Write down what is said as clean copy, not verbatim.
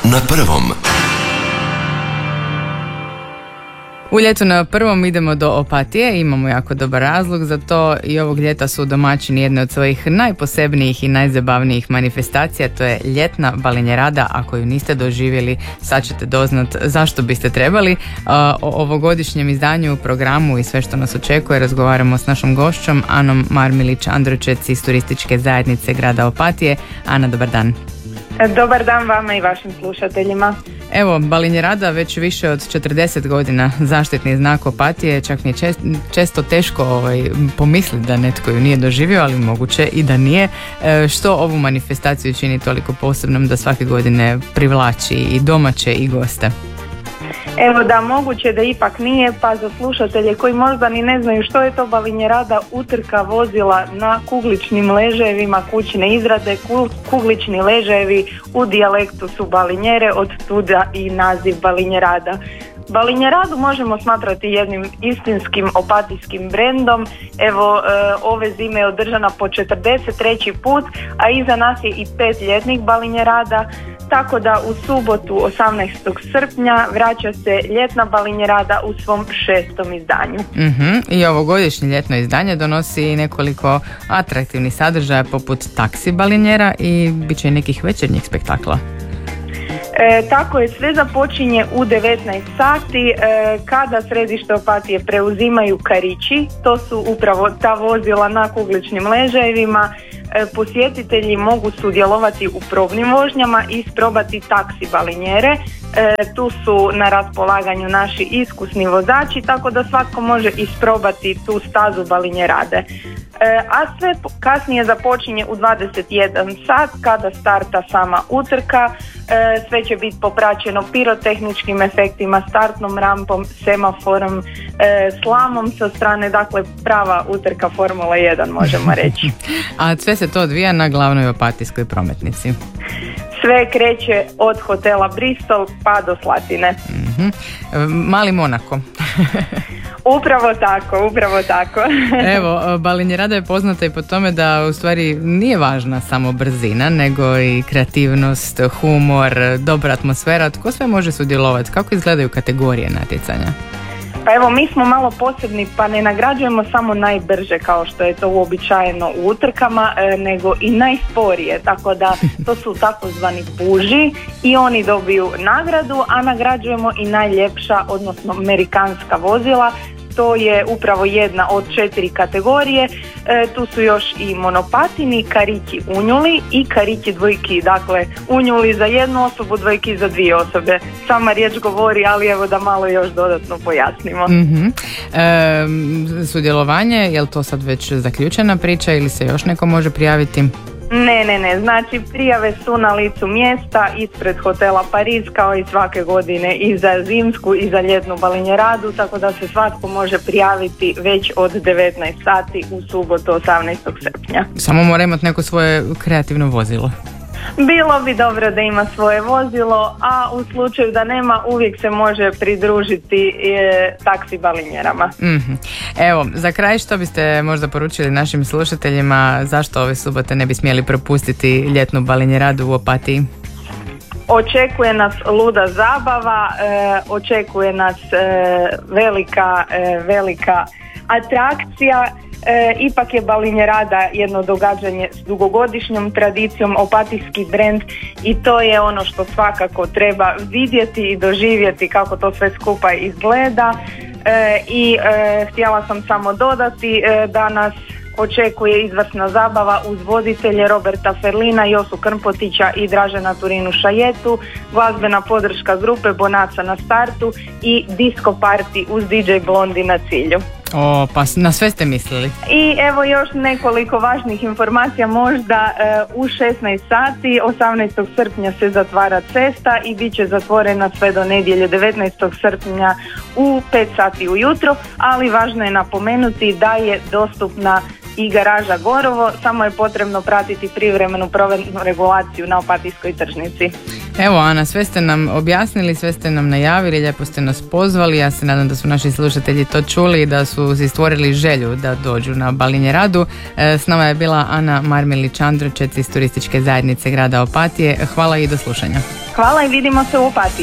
na prvom. U ljetu na prvom idemo do Opatije, imamo jako dobar razlog za to i ovog ljeta su domaćini jedne od svojih najposebnijih i najzabavnijih manifestacija, to je ljetna balinjerada. Ako ju niste doživjeli, sad ćete doznat zašto biste trebali. O ovogodišnjem izdanju, programu i sve što nas očekuje razgovaramo s našom gošćom Anom Marmilić-Andročec iz turističke zajednice grada Opatije. Ana, dobar dan. Dobar dan vama i vašim slušateljima. Evo, balinjerada već više od 40 godina zaštitni znak Opatije, čak mi je često teško pomisliti da netko ju nije doživio, ali moguće i da nije. Što ovu manifestaciju čini toliko posebnom da svake godine privlači i domaće i goste? Evo da, moguće da ipak nije, pa za slušatelje koji možda ni ne znaju što je to balinjerada, utrka vozila na kugličnim ležajevima kućne izrade. Kuglični ležajevi u dijalektu su balinjere, od tuda i naziv balinjerada. Balinjeradu možemo smatrati jednim istinskim opatijskim brendom. Evo, ove zime je održana po 43. put, a iza nas je i 5 ljetnih balinjerada. Tako da u subotu 18. srpnja vraća se ljetna balinjerada u svom 6. izdanju. I ovogodišnje ljetno izdanje donosi nekoliko atraktivnih sadržaja poput taksi balinjera i bit će i nekih večernjih spektakla. Tako je, sve započinje u 19 sati kada središte Opatije preuzimaju karići. To su upravo ta vozila na kugličnim ležajevima. Posjetitelji mogu sudjelovati u probnim vožnjama i isprobati taksi balinjere. Tu su na raspolaganju naši iskusni vozači, tako da svatko može isprobati tu stazu balinjerade. A sve kasnije započinje u 21 sat kada starta sama utrka. Sve će biti popraćeno pirotehničkim efektima, startnom rampom, semaforom, slamom sa strane, dakle prava utrka Formula 1 možemo reći. A sve se to odvija na glavnoj opatijskoj prometnici. Sve kreće od hotela Bristol pa do Slatine. Mali Monako. Upravo tako. Evo, balinjerada je poznata i po tome da u stvari nije važna samo brzina, nego i kreativnost, humor, dobra atmosfera. Tko sve može sudjelovati? Kako izgledaju kategorije natjecanja? Pa evo, mi smo malo posebni, pa ne nagrađujemo samo najbrže kao što je to uobičajeno u utrkama, nego i najsporije, tako da to su takozvani puži i oni dobiju nagradu, a nagrađujemo i najljepša, odnosno amerikanska vozila. To je upravo jedna od 4 kategorije. Tu su još i monopatini, karići unjuli i karići dvojki. Dakle, unjuli za jednu osobu, dvojki za 2 osobe. Sama riječ govori, ali evo da malo još dodatno pojasnimo. Sudjelovanje, je li to sad već zaključena priča ili se još neko može prijaviti? Ne, znači prijave su na licu mjesta ispred hotela Pariz kao i svake godine i za zimsku i za ljetnu balinjeradu, tako da se svatko može prijaviti već od 19 sati u subotu 18. srpnja. Samo mora imati neko svoje kreativno vozilo. Bilo bi dobro da ima svoje vozilo, a u slučaju da nema uvijek se može pridružiti taksi balinjerama. Evo, za kraj što biste možda poručili našim slušateljima, zašto ove subote ne bi smjeli propustiti ljetnu balinjeradu u Opatiji? Očekuje nas luda zabava, očekuje nas velika atrakcija. Ipak je balinjerada jedno događanje s dugogodišnjom tradicijom, opatijski brend, i to je ono što svakako treba vidjeti i doživjeti kako to sve skupa izgleda. Htjela sam samo dodati da nas očekuje izvrsna zabava uz voditelje Roberta Ferlina, Josu Krmpotića i Dražena Turinu Šajetu, glazbena podrška grupe Bonaca na startu i disco party uz DJ Blondi na cilju. O, pa na sve ste mislili. I evo još nekoliko važnih informacija možda. U 16 sati 18. srpnja se zatvara cesta i bit će zatvorena sve do nedjelje 19. srpnja u 5 sati ujutro, ali važno je napomenuti da je dostupna i garaža Gorovo, samo je potrebno pratiti privremenu provedbenu regulaciju na Opatijskoj tržnici. Evo Ana, sve ste nam objasnili, sve ste nam najavili, lijepo ste nas pozvali, ja se nadam da su naši slušatelji to čuli i da su si stvorili želju da dođu na Balinje Radu. S nama je bila Ana Marmelić-Andročec iz Turističke zajednice grada Opatije. Hvala i do slušanja. Hvala i vidimo se u Opatiji.